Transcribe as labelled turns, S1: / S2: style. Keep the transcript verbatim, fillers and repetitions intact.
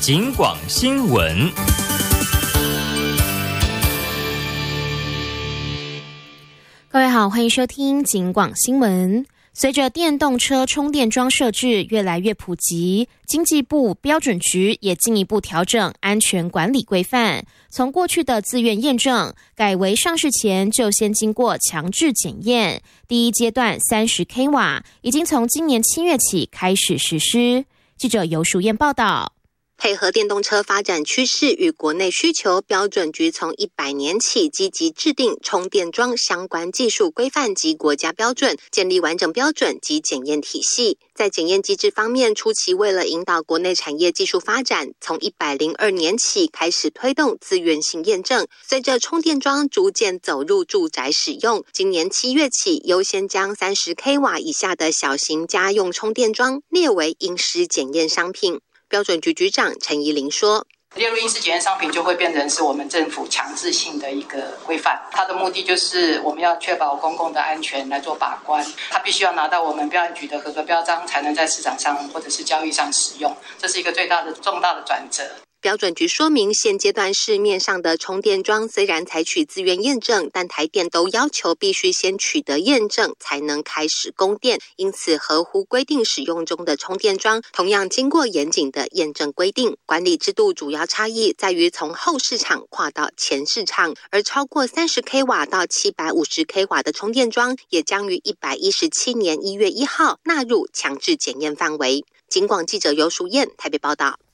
S1: 警广新闻。
S2: 各位好，欢迎收听警广新闻。随着电动车充电桩设置越来越普及，经济部标准局也进一步调整安全管理规范，从过去的自愿验证改为上市前就先经过强制检验。第一阶段 三十 k 瓦已经从今年七月起开始实施。记者游淑燕报道。
S3: 配合电动车发展趋势与国内需求，标准局从一百年起积极制定充电桩相关技术规范及国家标准，建立完整标准及检验体系。在检验机制方面，初期为了引导国内产业技术发展，从一百零二年起开始推动自愿性验证。随着充电桩逐渐走入住宅使用，今年七月起优先将 三十 k 瓦以下的小型家用充电桩列为应施检验商品。标准局局长陈怡玲说，
S4: 列入应施检验商品就会变成是我们政府强制性的一个规范，它的目的就是我们要确保公共的安全来做把关，它必须要拿到我们标案局的合格标章才能在市场上或者是交易上使用，这是一个最大的重大的转折。
S3: 标准局说明，现阶段市面上的充电桩虽然采取自愿验证，但台电都要求必须先取得验证才能开始供电，因此合乎规定使用中的充电桩同样经过严谨的验证规定。管理制度主要差异在于从后市场跨到前市场，而超过 三十 k 瓦到七百五十 k 瓦的充电桩也将于一百一十七年一月一号纳入强制检验范围。警广记者游淑燕台北报道。